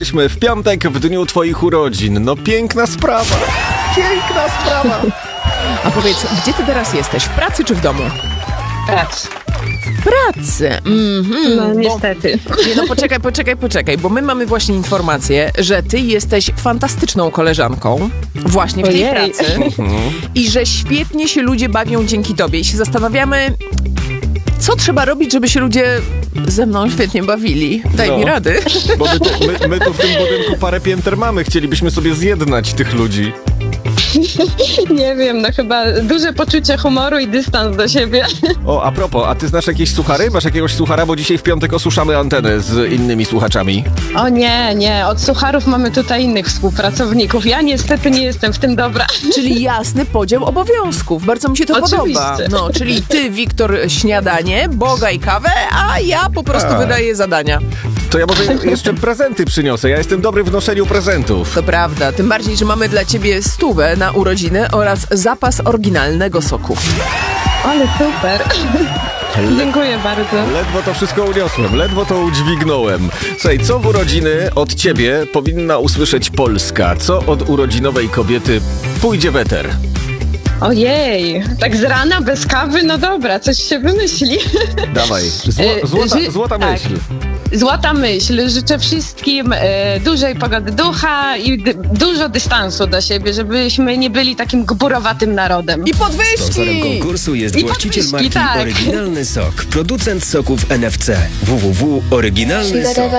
jesteśmy w piątek, w dniu twoich urodzin. No piękna sprawa. Piękna sprawa. A powiedz, gdzie ty teraz jesteś? W pracy czy w domu? Prac. W pracy. No niestety. Nie, no poczekaj, bo my mamy właśnie informację, że ty jesteś fantastyczną koleżanką właśnie w tej Ojej. pracy i że świetnie się ludzie bawią dzięki tobie i się zastanawiamy, co trzeba robić, żeby się ludzie ze mną świetnie bawili. Daj mi rady. Bo my tu w tym budynku parę pięter mamy. Chcielibyśmy sobie zjednać tych ludzi. Nie wiem, no chyba duże poczucie humoru i dystans do siebie. O, a propos, a ty znasz jakieś suchary? Masz jakiegoś suchara? Bo dzisiaj w piątek osuszamy antenę z innymi słuchaczami. O nie, od sucharów mamy tutaj innych współpracowników. Ja niestety nie jestem w tym dobra. Czyli jasny podział obowiązków. Bardzo mi się to Oczywiście. podoba. No, czyli ty, Wiktor, śniadanie, Boga i kawę, a ja po prostu wydaję zadania. To ja może jeszcze prezenty przyniosę. Ja jestem dobry w noszeniu prezentów. To prawda, tym bardziej, że mamy dla ciebie 100 na urodziny oraz zapas oryginalnego soku. Ale super. Dziękuję bardzo. Ledwo to wszystko uniosłem, ledwo to udźwignąłem. Słuchaj, co w urodziny od ciebie powinna usłyszeć Polska? Co od urodzinowej kobiety pójdzie w eter? Ojej, tak z rana bez kawy? No dobra, coś się wymyśli. Dawaj, złota tak. myśl. Złota myśl. Życzę wszystkim dużej pogody ducha i dużo dystansu do siebie, żebyśmy nie byli takim gburowatym narodem. I podwyżki! Sponsorem konkursu jest I właściciel podwyżki, marki tak. Oryginalny Sok, producent soków NFC. www.oryginalnysok.